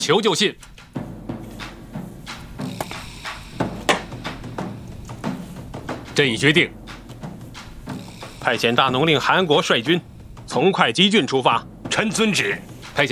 求救信。朕已决定， 派遣大农令韩国率军从会稽郡出发。 臣遵旨。